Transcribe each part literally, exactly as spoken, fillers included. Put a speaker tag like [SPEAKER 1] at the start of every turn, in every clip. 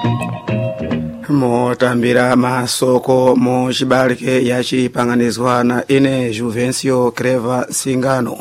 [SPEAKER 1] motambira masoko mu chibalike yachipanganizwana ine Juvencio Creva Singano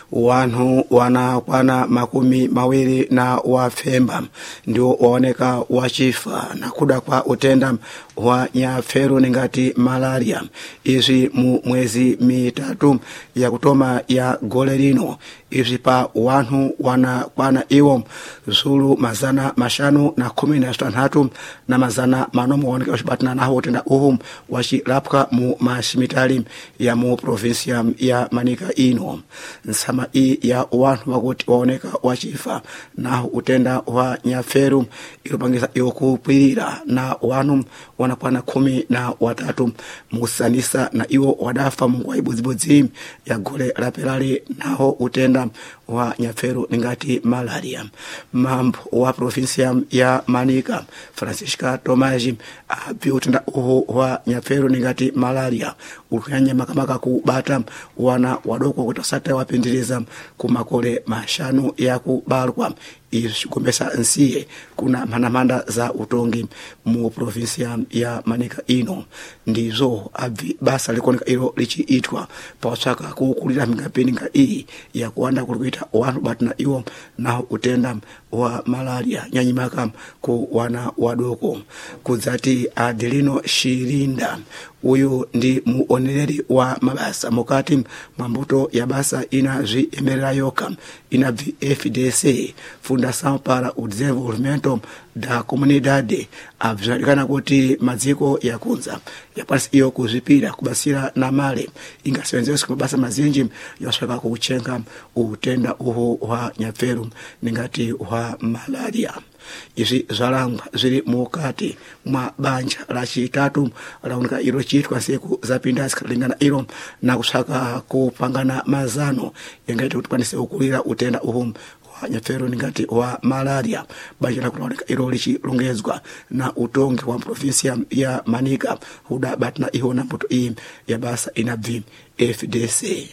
[SPEAKER 1] wanhu wanakwana makumi mawiri na wafemba ndio waoneka wachifa na kuda kwa utenda wa nyaferu ningati malaria izi mu mwezi mitatu ya kutoma ya golerino izi pa wanhu wanakwana iwo zulu mazana mashanu na kumi na stanhatu na mazana manomu waoneka washibatina na utenda uhum washirapka mu mashimitali ya mu provinsia ya Manika ino nsama i ya wanhu wakuti waoneka wachifa na utenda wa nyaferu ilopangisa iokupirira na wanhu wanakwana kumi na watatu musanisa na iwo wadafa mungu ibuzibuzi ya gole lapelali nao utenda wa nyaferu ningati malaria. Mambo wa provinsia ya Manika Francisca Tomaji api utenda uhu wa nyaferu ningati malaria ukanyanya makamaka kubata wana wadoko kutasata wapindiliza kumakole mashanu ya kubalwa isikumbesa nsiye kuna manamanda za utongi mu provinsia ya Manika ino ndizo avi basa likoneka ilo lichi itwa pawasaka kukulira mingapeninga ii ya kuanda kulikuita wanu batina iwo na utenda wa malaria nyanyimaka ku wana wadoko kuzati Adelino Shirinda uyu ndi muoneleri wa mabasa mukati mambuto ya basa ina zi emerera yoka ina V F D C Fundação para o Desenvolvimento da Comunidade avizarikana kuti maziko ya kunza ya pasi iyo kuzipira kubasira na male ingasenzesi kubasa mazinji yosweka kuchenga utenda uho wa nyaferu ningati wa malaria. Izi zalangwa zili mukati mwa banja la chitatu launika ilo chitwa siku zapinda zikalingana ilo na kusaka kupangana mazano yangaiti utupanise ukulira utenda uhum wa nyaferu ningati wa malaria banja la kulaunika ilo lichi lungezwa na utongi wa provinsia ya Manika huda batina iho na mputo ii ya basa ina V F D C.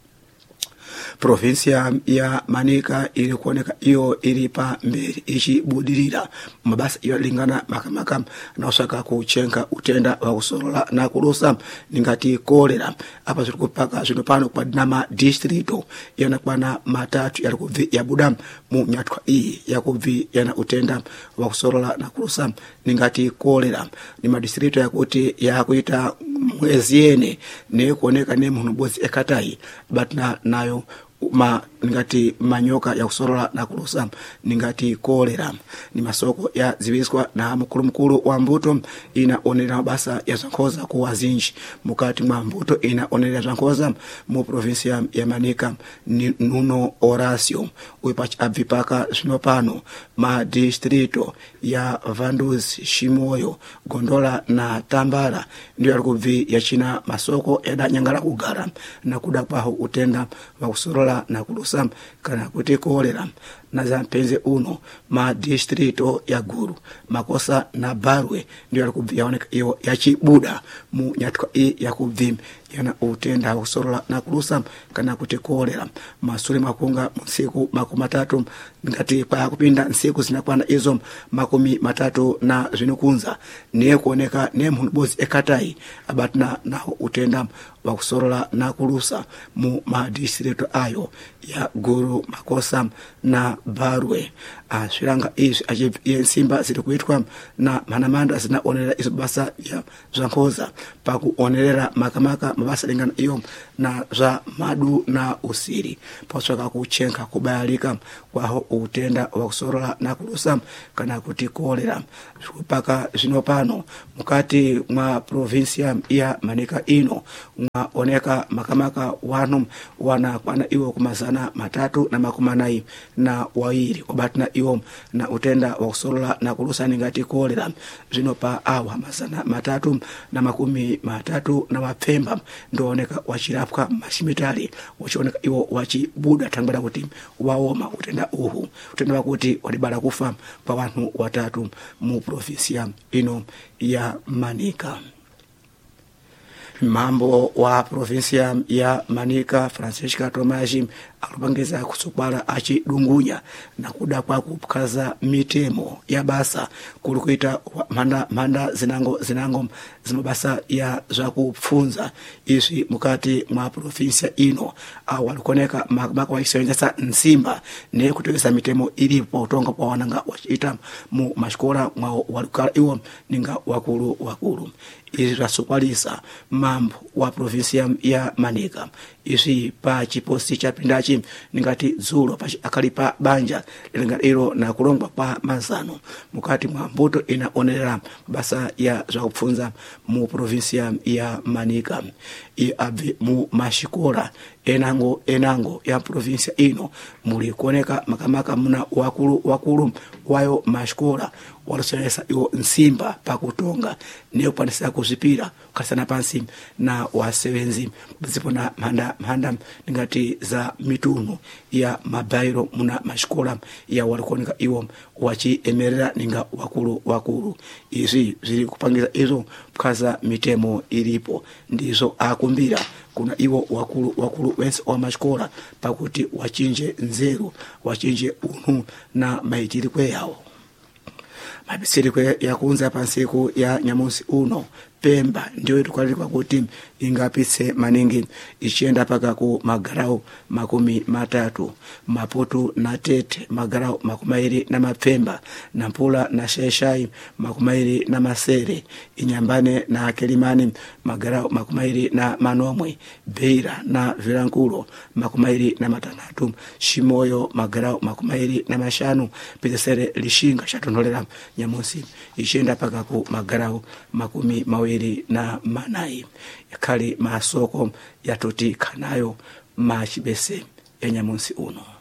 [SPEAKER 1] Provinsia ya Manika ili kuoneka iyo ili pa mberi ichi budirira mabasa iyo lingana makamaka na usaka kuchenga utenda wa kusorola na kurusa ningati kolera hapa zirikupaka zinopano kwa dinama distrito yana kwa na matatu ya kuvi ya budam mu nyatwa ii ya kuvi yana utenda wa kusorola na kurusa ningati kolera ni madistrito ya kuti ya kuita mweziene ne kuoneka ne munubozi ekatai batina nayo ma ningati manyoka ya kusorola na kurusa ningati kolera ni masoko ya ziviswa na mkulu mkulu wa mbuto ina onera basa ya zankoza kuwa zinji mukati mwa mbuto ina onera zankoza mu provinsia ya Manika ni Nuno Horacio uipachi abvipaka sinopano ma distrito ya Vanduz, Shimoyo, Gondola na Tambara ndio alikuvi ya china masoko eda nyangala kugara na kudapaho utenda wa kusorola na kurusa kana kuti kolera na zampenze uno ma distrito ya Guru, Makosa na Barwe ndio alikuviaoneka iyo ya chibuda mu nyatwa i ya kuvim yana utenda usorola na kurusa kana kuti kolera masuri makunga msiku makumi matatu ngati pa kupinda nsiku zinakwana izo makumi matatu na zinukunza niye kuoneka ne mhunubozi ekatai abatina na utenda wa kusorola na kurusa mu madistrito ayo ya Guru, Makosa na Barwe. Ashiranga izi ajiv yensimba zilikuitwa na manamanda zina onera izo basa ya zankoza paku onerera makamaka mabasa lingana iyo na za madu na usiri paswaka kuchenka kubayalika kwaho utenda wa kusorola na kurusa kana kuti kolera paka zinopano mukati mwa provinsia ya Manika ino mwa oneka makamaka wanu wana kwana iwo kumazana matatu na makumanai na wairi kubatina iwo na utenda wa kusorola na kurusa ningati kolera zinopa awa mazana matatu na makumi matatu na wapemba ndo oneka wachirapka mashimitali wachioneka iwo wachibuda tangbada kuti waoma utenda uhu utenda wakuti walibala kufa pa wanu watatu mu provinsia ino ya Manika. mambo wa provinsia ya Manika Francisca Tomaji alipangeza kusukbala achidungunya na kuda kwa kukaza mitemo ya basa kulikuita manda manda zinango zinango zimabasa ya za kufunza isi mukati mwa provinsia ino au walikoneka makwa isenza nsimba ne kutegesa mitemo ilipo utonga kwa wananga wachita mu mashkola mwa walikala iwo ninga wakulu wakulu irasukwalisa mambo wa provinsia ya Manika isi pa chiposti cha pindachi ningati zulo pa akalipa banja lingaliro na kulongwa pa mazano mukati mwa mbuto inaonera basa ya za kufunza mu provinsia ya Manika i abi mu mashikola enango enango ya provinsia ino muli kuoneka makamaka muna wakulu wakulu wayo mashikola waloselesa iwo nsimba pakutonga ne upandisa kuzipira kasana pansi na wasewenzi zipona manda manda ngati za mitunu ya mabairo muna mashikola ya walikonika iwo wachi emerera ninga wakulu wakulu izi zili kupangiza izo kaza mitemo ilipo ndizo akumbira kuna iwo wakulu wakulu wensi wa mashikola pakuti wachinje nzeru wachinje unu na maitiri kwe yao mabisiri kwe ya kuunza pansiku ya nyamusi uno Pemba ndio tukalikuwa kuti ingapitse maningi ichienda paka ku magarao makumi matatu Maputo na Tete magarao makumairi na Mapemba na Mpula na Sheshai makumairi na Masere Inyambane na Kelimani magarao makumairi na Manomwe Beira na Vilankulo makumairi na Matanatu Shimoyo magarao makumairi na Mashanu Pitesere Lishinga shatonolera nyamusi ichienda paka ku magarao makumi mawili na manai yakali masoko yatotika nayo machibese ya nyamusi uno.